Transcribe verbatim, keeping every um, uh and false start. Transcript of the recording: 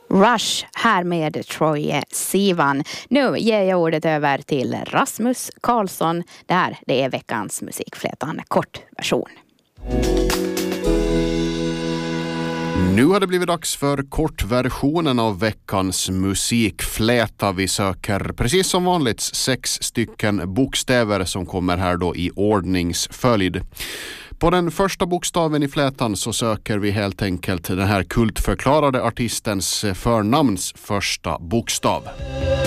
Rush här med Troye Sivan. Nu ger jag ordet över till Rasmus Karlsson. Det här det är veckans musikflätan kortversion. Nu har det blivit dags för kortversionen av veckans musikfläta. Vi söker precis som vanligt sex stycken bokstäver som kommer här då i ordningsföljd. På den första bokstaven i flätan så söker vi helt enkelt den här kultförklarade artistens förnamns första bokstav.